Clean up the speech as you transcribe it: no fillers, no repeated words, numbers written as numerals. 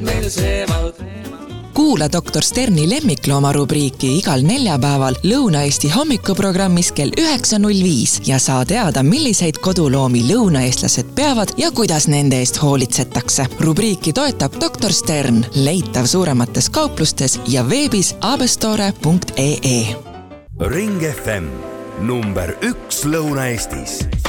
meil seemalt. Kuula Dr. Sterni lemmiklooma rubriiki igal neljapäeval Lõuna-Eesti hommikuprogrammis kell 9.05 ja saa teada, milliseid koduloomi lõunaeestlased peavad ja kuidas nende eest hoolitsetakse. Rubriiki toetab Dr. Stern, leitav suuremates kauplustes ja veebis abestore.ee. Ring FM number 1 Lõuna-Eestis.